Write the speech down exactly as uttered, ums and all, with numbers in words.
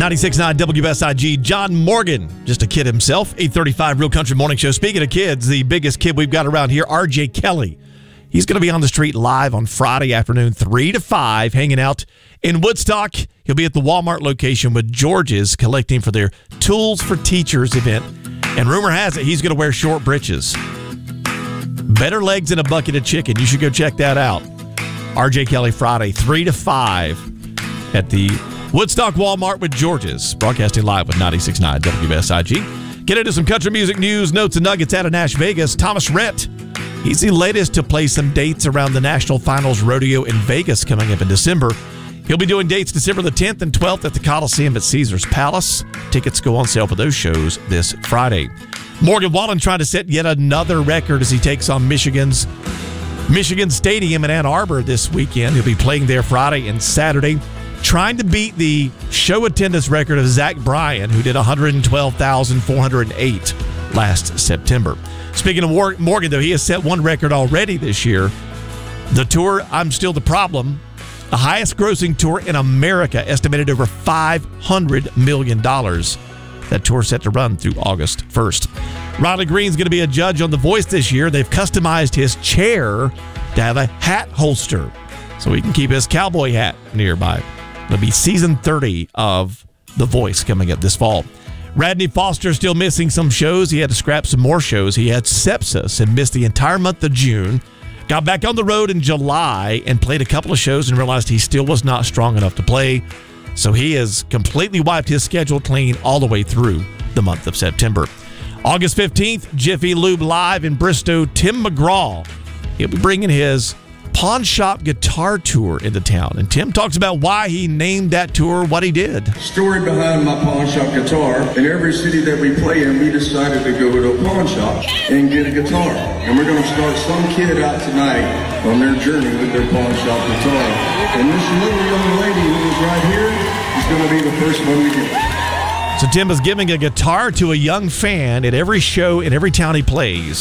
ninety-six point nine W S I G, John Morgan, just a kid himself, eight thirty-five Real Country Morning Show. Speaking of kids, the biggest kid we've got around here, R J Kelly. He's going to be on the street live on Friday afternoon, three to five, hanging out in Woodstock. He'll be at the Walmart location with George's, collecting for their Tools for Teachers event. And rumor has it he's going to wear short britches. Better legs than a bucket of chicken. You should go check that out. R J Kelly Friday, three to five at the Woodstock Walmart with George's, broadcasting live with ninety-six point nine W S I G. Get into some country music news, notes, and nuggets out of Nash Vegas. Thomas Rhett, he's the latest to play some dates around the National Finals Rodeo in Vegas coming up in December. He'll be doing dates December the tenth and twelfth at the Coliseum at Caesars Palace. Tickets go on sale for those shows this Friday. Morgan Wallen trying to set yet another record as he takes on Michigan's Michigan Stadium in Ann Arbor this weekend. He'll be playing there Friday and Saturday, trying to beat the show attendance record of Zach Bryan, who did one hundred twelve thousand four hundred eight last September. Speaking of Morgan, though, he has set one record already this year. The tour, I'm Still the Problem, the highest grossing tour in America, estimated over five hundred million dollars. That tour set to run through August first. Riley Green's going to be a judge on The Voice this year. They've customized his chair to have a hat holster so he can keep his cowboy hat nearby. It'll be season thirty of The Voice coming up this fall. Radney Foster still missing some shows. He had to scrap some more shows. He had sepsis and missed the entire month of June. Got back on the road in July and played a couple of shows and realized he still was not strong enough to play. So he has completely wiped his schedule clean all the way through the month of September. August fifteenth, Jiffy Lube Live in Bristow. Tim McGraw, he'll be bringing his pawn shop guitar tour into town. And Tim talks about why he named that tour what he did. Story behind my pawn shop guitar. In every city that we play in, we decided to go to a pawn shop and get a guitar. And we're going to start some kid out tonight on their journey with their pawn shop guitar. And this little young lady who is right here is going to be the first one we get. So Tim is giving a guitar to a young fan at every show in every town he plays.